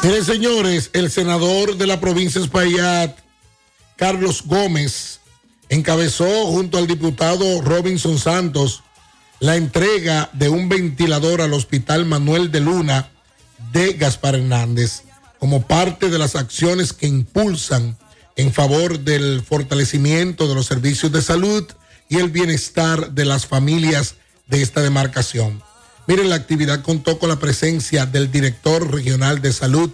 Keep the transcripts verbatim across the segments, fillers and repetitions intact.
Miren, señores, el senador de la provincia de Espaillat, Carlos Gómez, encabezó junto al diputado Robinson Santos la entrega de un ventilador al Hospital Manuel de Luna de Gaspar Hernández como parte de las acciones que impulsan en favor del fortalecimiento de los servicios de salud y el bienestar de las familias de esta demarcación. Miren, la actividad contó con la presencia del director regional de salud,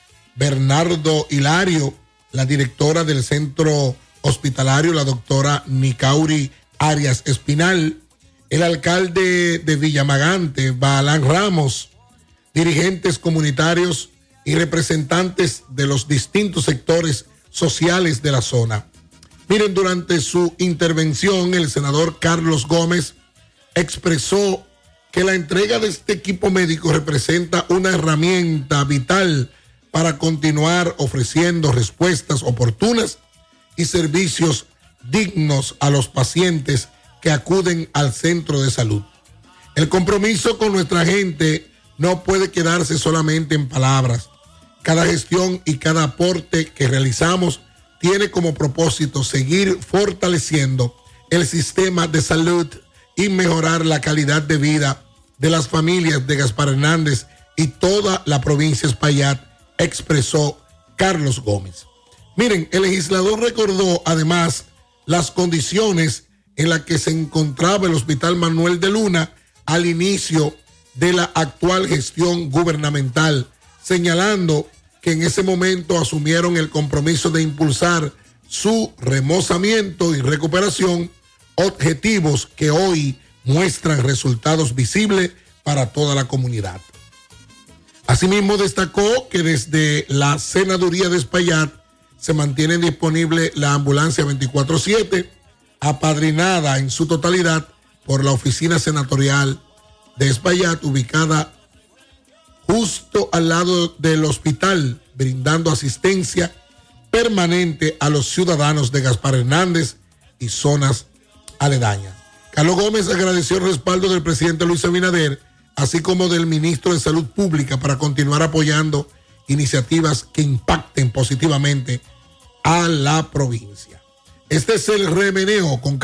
Bernardo Hilario, la directora del centro hospitalario, la doctora Nicauri Arias Espinal, el alcalde de Villamagante, Balán Ramos, dirigentes comunitarios y representantes de los distintos sectores sociales de la zona. Miren, durante su intervención, el senador Carlos Gómez expresó que la entrega de este equipo médico representa una herramienta vital para continuar ofreciendo respuestas oportunas y servicios dignos a los pacientes que acuden al centro de salud. El compromiso con nuestra gente no puede quedarse solamente en palabras. Cada gestión y cada aporte que realizamos tiene como propósito seguir fortaleciendo el sistema de salud y mejorar la calidad de vida de las familias de Gaspar Hernández y toda la provincia de Espaillat, expresó Carlos Gómez. Miren, el legislador recordó además las condiciones en las que se encontraba el Hospital Manuel de Luna al inicio de la actual gestión gubernamental, señalando que en ese momento asumieron el compromiso de impulsar su remozamiento y recuperación, objetivos que hoy muestran resultados visibles para toda la comunidad. Asimismo, destacó que desde la senaduría de Espaillat se mantiene disponible la ambulancia veinticuatro siete, apadrinada en su totalidad por la oficina senatorial de Espaillat, ubicada justo al lado del hospital, brindando asistencia permanente a los ciudadanos de Gaspar Hernández y zonas aledañas. Carlos Gómez agradeció el respaldo del presidente Luis Abinader, así como del ministro de Salud Pública, para continuar apoyando iniciativas que impacten positivamente a la provincia. Este es el remeneo con